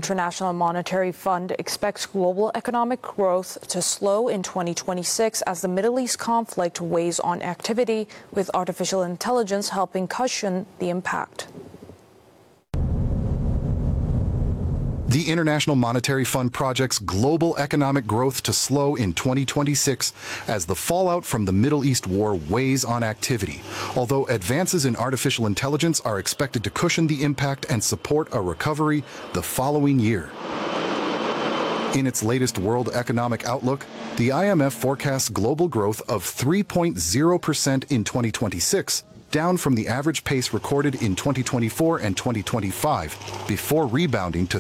International Monetary Fund expects global economic growth to slow in 2026 as the Middle East conflict weighs on activity, with artificial intelligence helping cushion the impact. The International Monetary Fund projects global economic growth to slow in 2026 as the fallout from the Middle East war weighs on activity, although advances in artificial intelligence are expected to cushion the impact and support a recovery the following year. In its latest World Economic Outlook, the IMF forecasts global growth of 3.0% in 2026, down from the average pace recorded in 2024 and 2025, before rebounding to